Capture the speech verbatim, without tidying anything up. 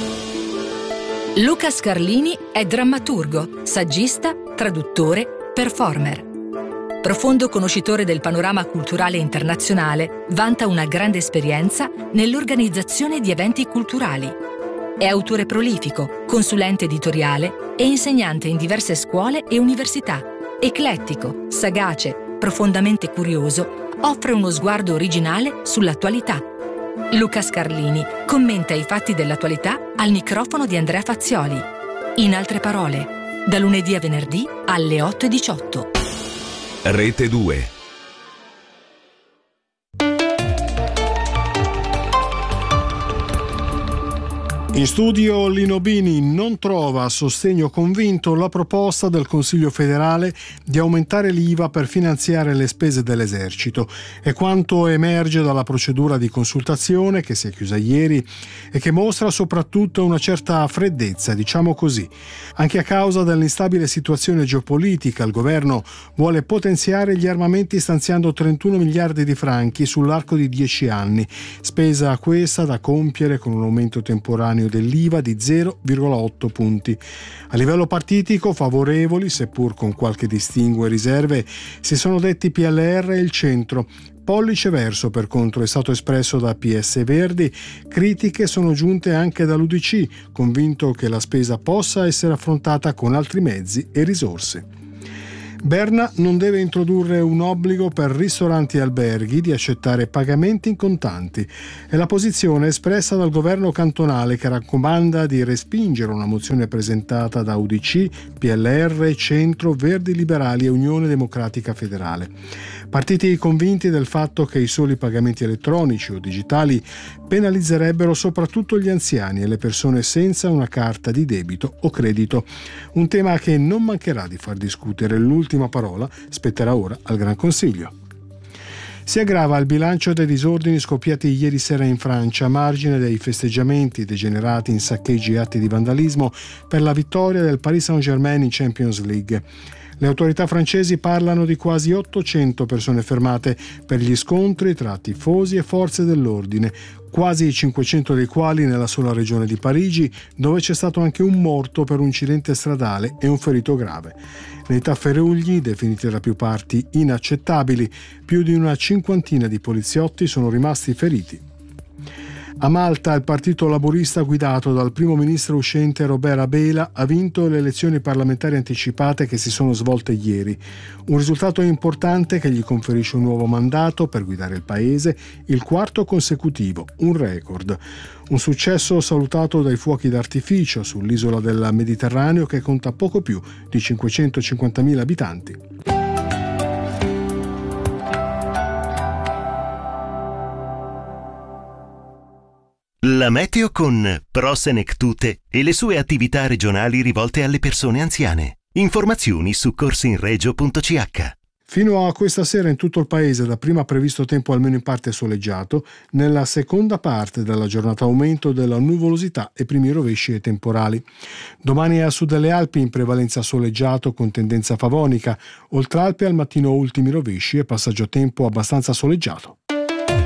Luca Scarlini è drammaturgo, saggista, traduttore, performer. Profondo conoscitore del panorama culturale internazionale, vanta una grande esperienza nell'organizzazione di eventi culturali. È autore prolifico, consulente editoriale e insegnante in diverse scuole e università. Eclettico, sagace, profondamente curioso, offre uno sguardo originale sull'attualità. Luca Scarlini commenta i fatti dell'attualità al microfono di Andrea Fazioli. In altre parole, da lunedì a venerdì alle otto e diciotto. Rete due. In studio Lino Bini non trova sostegno convinto la proposta del Consiglio federale di aumentare l'I V A per finanziare le spese dell'esercito. È quanto emerge dalla procedura di consultazione che si è chiusa ieri e che mostra soprattutto una certa freddezza, diciamo così. Anche a causa dell'instabile situazione geopolitica, il governo vuole potenziare gli armamenti stanziando trentuno miliardi di franchi sull'arco di dieci anni, spesa questa da compiere con un aumento temporaneo dell'I V A di zero virgola otto punti. A livello partitico, favorevoli, seppur con qualche distinguo e riserve, si sono detti P L R e il centro. Pollice verso, per contro, è stato espresso da P S Verdi. Critiche sono giunte anche dall'U D C, convinto che la spesa possa essere affrontata con altri mezzi e risorse. Berna non deve introdurre un obbligo per ristoranti e alberghi di accettare pagamenti in contanti. È la posizione espressa dal governo cantonale, che raccomanda di respingere una mozione presentata da U D C, P L R, Centro, Verdi Liberali e Unione Democratica Federale. Partiti convinti del fatto che i soli pagamenti elettronici o digitali penalizzerebbero soprattutto gli anziani e le persone senza una carta di debito o credito. Un tema che non mancherà di far discutere. L'ultima parola spetterà ora al Gran Consiglio. Si aggrava il bilancio dei disordini scoppiati ieri sera in Francia a margine dei festeggiamenti degenerati in saccheggi e atti di vandalismo per la vittoria del Paris Saint-Germain in Champions League. Le autorità francesi parlano di quasi ottocento persone fermate per gli scontri tra tifosi e forze dell'ordine, quasi cinquecento dei quali nella sola regione di Parigi, dove c'è stato anche un morto per un incidente stradale e un ferito grave. Nei tafferugli, definiti da più parti inaccettabili, più di una cinquantina di poliziotti sono rimasti feriti. A Malta il partito laburista guidato dal primo ministro uscente Robert Abela ha vinto le elezioni parlamentari anticipate che si sono svolte ieri. Un risultato importante che gli conferisce un nuovo mandato per guidare il paese, il quarto consecutivo, un record. Un successo salutato dai fuochi d'artificio sull'isola del Mediterraneo che conta poco più di cinquecentocinquantamila abitanti. La meteo con Prosenectute e le sue attività regionali rivolte alle persone anziane. Informazioni su corsinregio punto c h. Fino a questa sera in tutto il paese dapprima previsto tempo almeno in parte soleggiato, nella seconda parte della giornata aumento della nuvolosità e primi rovesci e temporali. Domani a sud delle Alpi in prevalenza soleggiato con tendenza favonica, oltre Alpi al mattino ultimi rovesci e passaggio tempo abbastanza soleggiato.